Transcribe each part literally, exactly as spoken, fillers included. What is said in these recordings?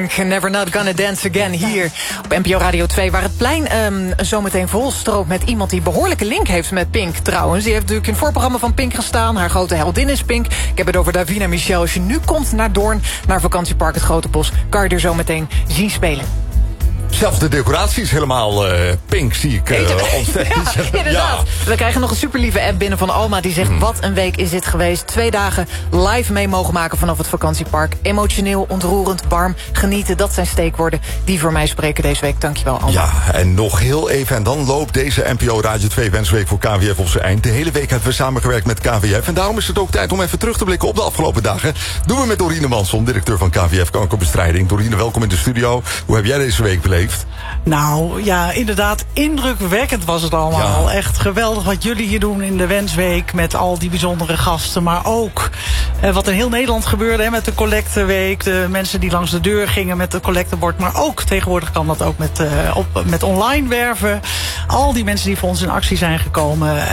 Pink, Never Not Gonna Dance Again, hier op N P O Radio twee... waar het plein um, zometeen vol stroomt met iemand die behoorlijke link heeft met Pink trouwens. Die heeft natuurlijk in het voorprogramma van Pink gestaan. Haar grote heldin is Pink. Ik heb het over Davina Michel. Als je nu komt naar Doorn, naar vakantiepark Het Grote Bos... kan je er zo meteen zien spelen. Zelfs de decoratie is helemaal uh, pink, zie ik uh, ontzettend. Ja, inderdaad. Ja. We krijgen nog een superlieve app binnen van Alma... die zegt, mm. wat een week is dit geweest. Twee dagen live mee mogen maken vanaf het vakantiepark. Emotioneel, ontroerend, warm, genieten. Dat zijn steekwoorden die voor mij spreken deze week. Dankjewel, Alma. Ja, en nog heel even. En dan loopt deze N P O Radio twee Wensweek voor K V F op zijn eind. De hele week hebben we samengewerkt met K V F. En daarom is het ook tijd om even terug te blikken op de afgelopen dagen. Doen we met Dorine Manson, directeur van K V F Kankerbestrijding. Dorine, welkom in de studio. Hoe heb jij deze week beleefd? Nou, ja, inderdaad, indrukwekkend was het allemaal. Ja. Echt geweldig wat jullie hier doen in de Wensweek... met al die bijzondere gasten. Maar ook eh, wat in heel Nederland gebeurde hè, met de collecteweek. De mensen die langs de deur gingen met het collectebord. Maar ook, tegenwoordig kan dat ook met, uh, op, met online werven. Al die mensen die voor ons in actie zijn gekomen. Uh,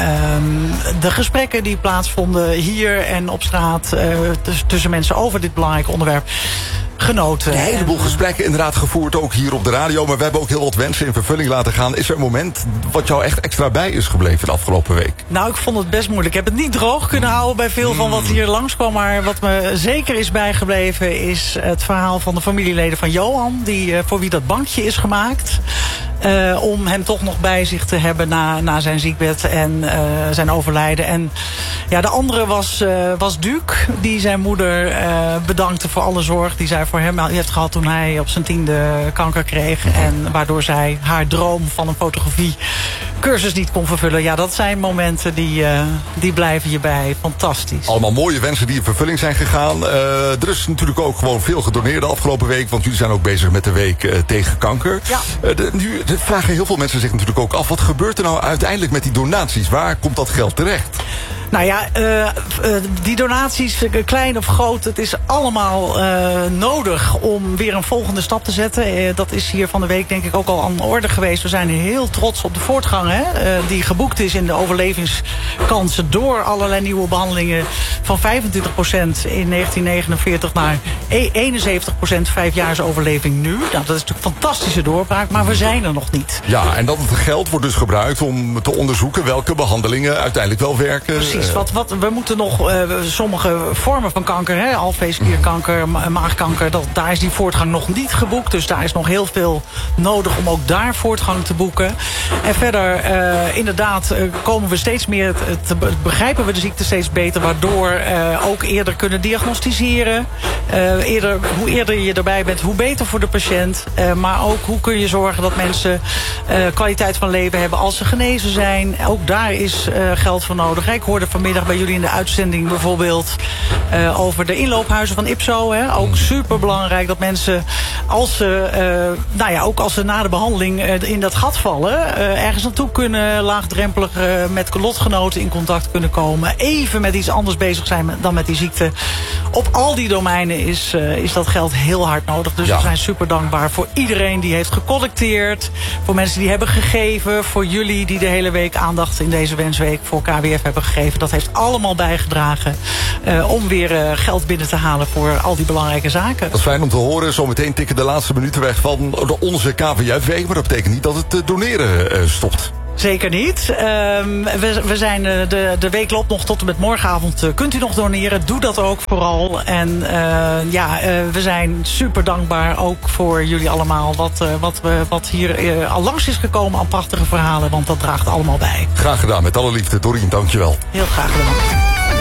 de gesprekken die plaatsvonden hier en op straat... Uh, tussen mensen over dit belangrijke onderwerp... genoten. Een heleboel gesprekken inderdaad gevoerd, ook hier op de radio. Maar we hebben ook heel wat wensen in vervulling laten gaan. Is er een moment wat jou echt extra bij is gebleven de afgelopen week? Nou, ik vond het best moeilijk. Ik heb het niet droog kunnen houden bij veel van wat hier langskwam. Maar wat me zeker is bijgebleven is het verhaal van de familieleden van Johan. Die, voor wie dat bankje is gemaakt. Uh, om hem toch nog bij zich te hebben na, na zijn ziekbed en uh, zijn overlijden. En ja, de andere was, uh, was Duke, die zijn moeder uh, bedankte voor alle zorg die zij voor hem heeft gehad toen hij op zijn tiende kanker kreeg. En waardoor zij haar droom van een fotografiecursus niet kon vervullen. Ja, dat zijn momenten die, uh, die blijven je bij. Fantastisch. Allemaal mooie wensen die in vervulling zijn gegaan. Uh, er is natuurlijk ook gewoon veel gedoneerd de afgelopen week. Want jullie zijn ook bezig met de week uh, tegen kanker. Ja. Uh, de, nu de vragen heel veel mensen zich natuurlijk ook af. Wat gebeurt er nou uiteindelijk met die donaties? Waar komt dat geld terecht? Nou ja, uh, uh, die donaties, klein of groot, het is allemaal uh, nodig om weer een volgende stap te zetten. Uh, dat is hier van de week denk ik ook al aan de orde geweest. We zijn heel trots op de voortgang hè, uh, die geboekt is in de overlevingskansen door allerlei nieuwe behandelingen van vijfentwintig procent in negentien negenenveertig naar eenenzeventig procent vijfjaarsoverleving nu. Nou, dat is natuurlijk een fantastische doorbraak, maar we zijn er nog niet. Ja, en dat het geld wordt dus gebruikt om te onderzoeken welke behandelingen uiteindelijk wel werken. Precies. Wat, wat, we moeten nog uh, sommige vormen van kanker, hè, alvleesklierkanker, ma maagkanker, dat, daar is die voortgang nog niet geboekt. Dus daar is nog heel veel nodig om ook daar voortgang te boeken. En verder, uh, inderdaad, uh, komen we steeds meer, te, te, begrijpen we de ziekte steeds beter, waardoor uh, ook eerder kunnen diagnosticeren. Uh, eerder, hoe eerder je erbij bent, hoe beter voor de patiënt. Uh, maar ook hoe kun je zorgen dat mensen uh, kwaliteit van leven hebben als ze genezen zijn. Ook daar is uh, geld voor nodig. Ik hoorde vanmiddag bij jullie in de uitzending bijvoorbeeld uh, over de inloophuizen van Ipso. Hè. Ook super belangrijk dat mensen, als ze, uh, nou ja, ook als ze na de behandeling uh, in dat gat vallen, uh, ergens naartoe kunnen, laagdrempelig uh, met lotgenoten in contact kunnen komen. Even met iets anders bezig zijn dan met die ziekte. Op al die domeinen is, uh, is dat geld heel hard nodig. Dus ja. We zijn super dankbaar voor iedereen die heeft gecollecteerd. Voor mensen die hebben gegeven. Voor jullie die de hele week aandacht in deze Wensweek voor K W F hebben gegeven. Dat heeft allemaal bijgedragen uh, om weer uh, geld binnen te halen voor al die belangrijke zaken. Dat is fijn om te horen. Zometeen tikken de laatste minuten weg van de onze K V F-week. Maar dat betekent niet dat het doneren uh, stopt. Zeker niet. Um, we, we zijn, uh, de, de week loopt nog tot en met morgenavond. Uh, kunt u nog doneren? Doe dat ook vooral. En uh, ja, uh, we zijn super dankbaar ook voor jullie allemaal. Wat, uh, wat, we, wat hier uh, al langs is gekomen aan prachtige verhalen. Want dat draagt allemaal bij. Graag gedaan. Met alle liefde. Dorien, dankjewel. Heel graag gedaan.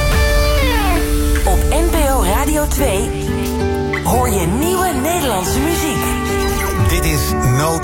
Op N P O Radio twee hoor je nieuwe Nederlandse muziek. Dit is No